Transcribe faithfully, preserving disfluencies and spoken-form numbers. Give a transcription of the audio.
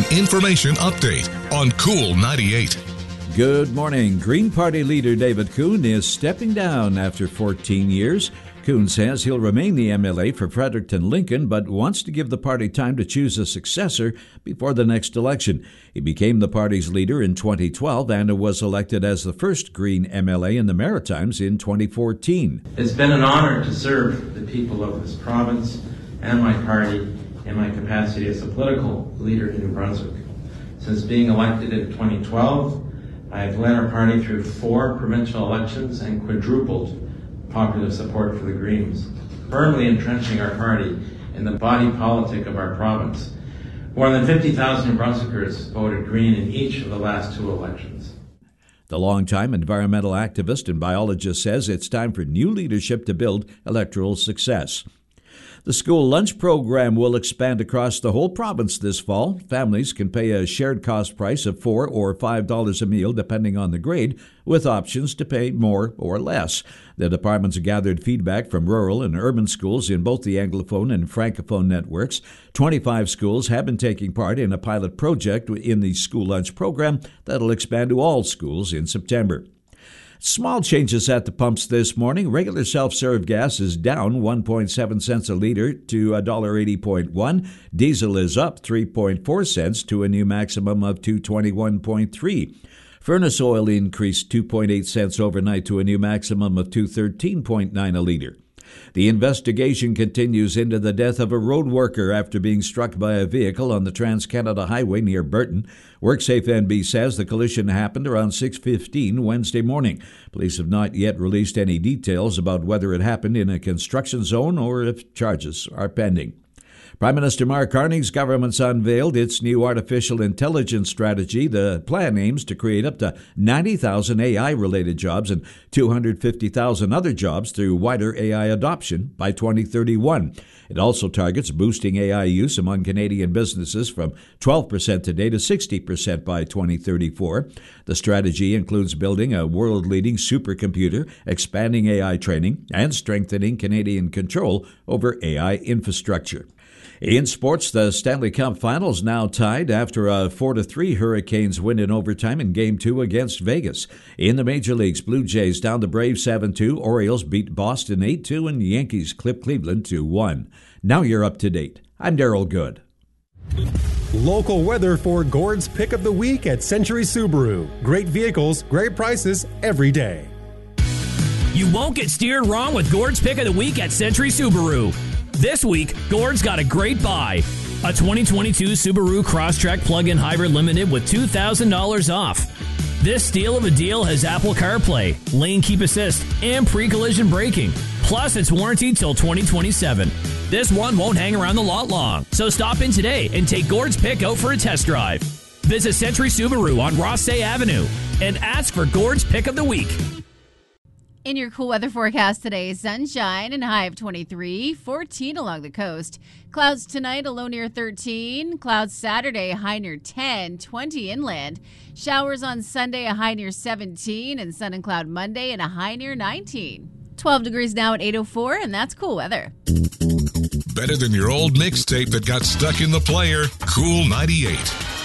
information update on Cool ninety-eight. Good morning. Green Party leader David Coon is stepping down after fourteen years. Coon says he'll remain the M L A for Fredericton Lincoln, but wants to give the party time to choose a successor before the next election. He became the party's leader in twenty twelve and was elected as the first Green M L A in the Maritimes in twenty fourteen. It's been an honor to serve the people of this province and my party in my capacity as a political leader in New Brunswick. Since being elected in twenty twelve, I have led our party through four provincial elections and quadrupled popular support for the Greens, firmly entrenching our party in the body politic of our province. More than fifty thousand New Brunswickers voted Green in each of the last two elections. The longtime environmental activist and biologist says it's time for new leadership to build electoral success. The school lunch program will expand across the whole province this fall. Families can pay a shared cost price of four dollars or five dollars a meal, depending on the grade, with options to pay more or less. The department's gathered feedback from rural and urban schools in both the Anglophone and Francophone networks. twenty-five schools have been taking part in a pilot project in the school lunch program that'll expand to all schools in September. Small changes at the pumps this morning. Regular self-serve gas is down one point seven cents a liter to one dollar eighty point one. Diesel is up three point four cents to a new maximum of two twenty-one point three. Furnace oil increased two point eight cents overnight to a new maximum of two thirteen point nine a liter. The investigation continues into the death of a road worker after being struck by a vehicle on the Trans-Canada Highway near Burton. WorkSafe N B says the collision happened around six fifteen Wednesday morning. Police have not yet released any details about whether it happened in a construction zone or if charges are pending. Prime Minister Mark Carney's government's unveiled its new artificial intelligence strategy. The plan aims to create up to ninety thousand A I-related jobs and two hundred fifty thousand other jobs through wider A I adoption by twenty thirty-one. It also targets boosting A I use among Canadian businesses from twelve percent today to sixty percent by twenty thirty-four. The strategy includes building a world-leading supercomputer, expanding A I training, and strengthening Canadian control over A I infrastructure. In sports, the Stanley Cup Finals now tied after a four to three Hurricanes win in overtime in Game two against Vegas. In the Major Leagues, Blue Jays down the Braves seven two, Orioles beat Boston eight two, and Yankees clip Cleveland two one. Now you're up to date. I'm Daryl Good. Local weather for Gord's Pick of the Week at Century Subaru. Great vehicles, great prices every day. You won't get steered wrong with Gord's Pick of the Week at Century Subaru. This week, Gord's got a great buy. A twenty twenty-two Subaru Crosstrek Plug-in Hybrid Limited with two thousand dollars off. This steal of a deal has Apple CarPlay, Lane Keep Assist, and pre-collision braking. Plus, it's warranted till twenty twenty-seven. This one won't hang around the lot long. So stop in today and take Gord's Pick out for a test drive. Visit Century Subaru on Rossay Avenue and ask for Gord's Pick of the Week. In your cool weather forecast today, sunshine and high of twenty-three, fourteen along the coast. Clouds tonight, a low near thirteen. Clouds Saturday, a high near ten, twenty inland. Showers on Sunday, a high near seventeen. And sun and cloud Monday, and a high near nineteen. twelve degrees now at eight oh four, and that's cool weather. Better than your old mixtape that got stuck in the player. Cool ninety-eight.